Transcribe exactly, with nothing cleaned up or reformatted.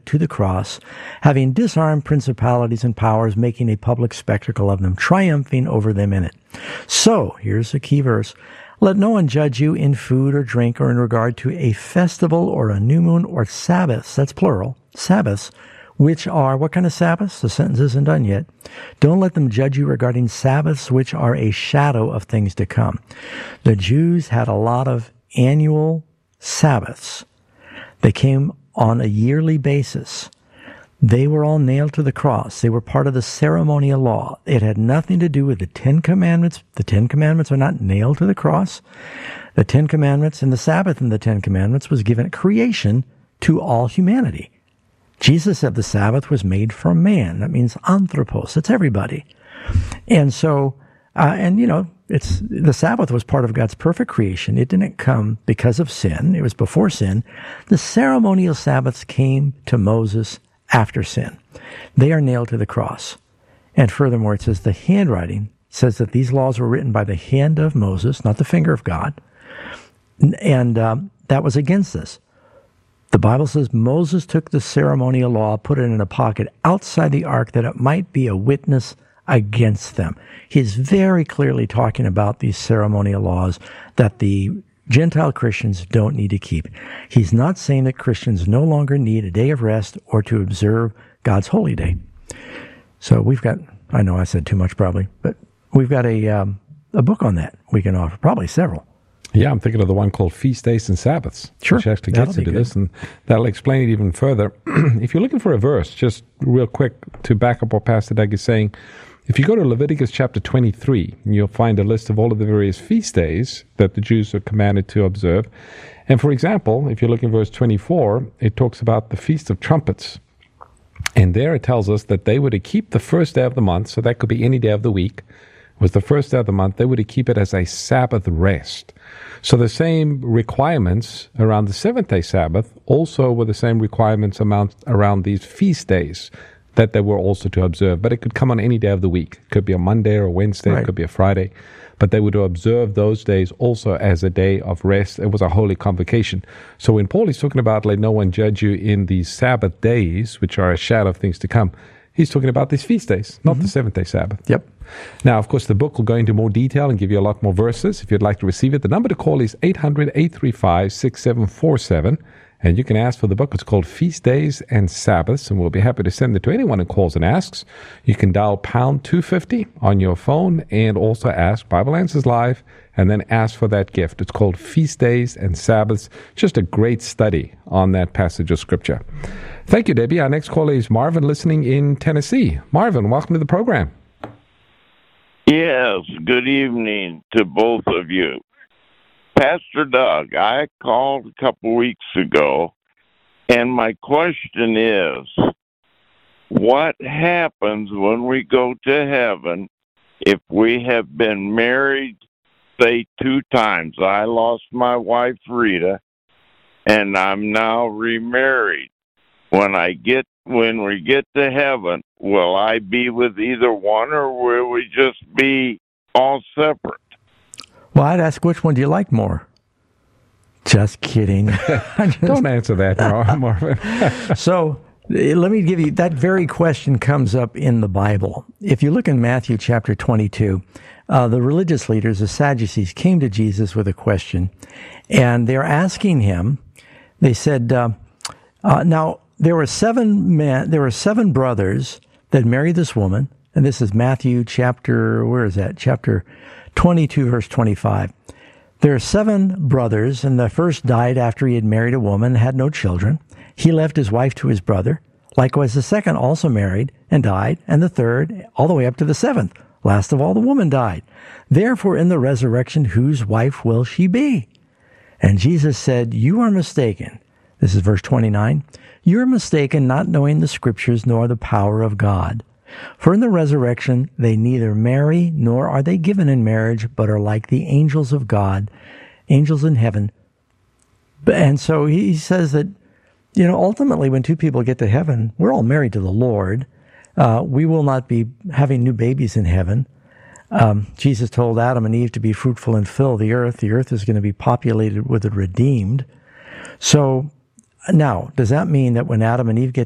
to the cross, having disarmed principalities and powers, making a public spectacle of them, triumphing over them in it. So, here's a key verse. Let no one judge you in food or drink or in regard to a festival or a new moon or Sabbaths, that's plural, Sabbaths, which are, what kind of Sabbaths? The sentence isn't done yet. Don't let them judge you regarding Sabbaths, which are a shadow of things to come. The Jews had a lot of annual Sabbaths. They came on a yearly basis. They were all nailed to the cross. They were part of the ceremonial law. It had nothing to do with the Ten Commandments. The Ten Commandments are not nailed to the cross. The Ten Commandments and the Sabbath in the Ten Commandments was given at creation to all humanity. Jesus said the Sabbath was made for man. That means anthropos. It's everybody. And so, uh, and you know, it's the Sabbath was part of God's perfect creation. It didn't come because of sin. It was before sin. The ceremonial Sabbaths came to Moses after sin. They are nailed to the cross. And furthermore, it says the handwriting says that these laws were written by the hand of Moses, not the finger of God. And um, that was against this. The Bible says Moses took the ceremonial law, put it in a pocket outside the ark that it might be a witness against them. He's very clearly talking about these ceremonial laws that the Gentile Christians don't need to keep. He's not saying that Christians no longer need a day of rest or to observe God's holy day. So we've got, I know I said too much probably, but we've got a um, a book on that we can offer, probably several. Yeah, I'm thinking of the one called Feast Days and Sabbaths, sure, which actually gets into this, and that'll explain it even further. If you're looking for a verse, just real quick to back up what Pastor Doug is saying, if you go to Leviticus chapter twenty-three, you'll find a list of all of the various feast days that the Jews are commanded to observe. And for example, if you're looking at verse twenty-four, it talks about the Feast of Trumpets. And there it tells us that they were to keep the first day of the month, so that could be any day of the week, was the first day of the month. They were to keep it as a Sabbath rest. So the same requirements around the seventh-day Sabbath also were the same requirements amount around these feast days that they were also to observe. But it could come on any day of the week. It could be a Monday or a Wednesday. Right. It could be a Friday. But they were to observe those days also as a day of rest. It was a holy convocation. So when Paul is talking about let no one judge you in these Sabbath days, which are a shadow of things to come, he's talking about these feast days, not mm-hmm. the seventh-day Sabbath. Yep. Now, of course, the book will go into more detail and give you a lot more verses. If you'd like to receive it, the number to call is eight hundred, eight three five, six seven four seven. And you can ask for the book. It's called Feast Days and Sabbaths, and we'll be happy to send it to anyone who calls and asks. You can dial pound two fifty on your phone and also ask Bible Answers Live, and then ask for that gift. It's called Feast Days and Sabbaths. Just a great study on that passage of Scripture. Thank you, Debbie. Our next caller is Marvin, listening in Tennessee. Marvin, welcome to the program. Yes, good evening to both of you. Pastor Doug, I called a couple weeks ago, and my question is, what happens when we go to heaven if we have been married, say, two times? I lost my wife, Rita, and I'm now remarried. When I get when we get to heaven, will I be with either one, or will we just be all separate? Well, I'd ask, which one do you like more? Just kidding. Just, Don't answer that, Marvin. So let me give you, that very question comes up in the Bible. If you look in Matthew chapter twenty-two, uh, the religious leaders, the Sadducees, came to Jesus with a question, and they're asking him, they said, uh, uh, now, there were seven men, there were seven brothers that married this woman, and this is Matthew chapter, where is that? Chapter twenty-two, verse twenty-five. There are seven brothers, and the first died after he had married a woman and had no children. He left his wife to his brother. Likewise, the second also married and died, and the third, all the way up to the seventh. Last of all, the woman died. Therefore, in the resurrection, whose wife will she be? And Jesus said, you are mistaken. This is verse twenty-nine. You are mistaken, not knowing the Scriptures nor the power of God. For in the resurrection they neither marry nor are they given in marriage, but are like the angels of God, angels in heaven. And so he says that, you know, ultimately when two people get to heaven, we're all married to the Lord. Uh, we will not be having new babies in heaven. Um, Jesus told Adam and Eve to be fruitful and fill the earth. The earth is going to be populated with the redeemed. So now, does that mean that when Adam and Eve get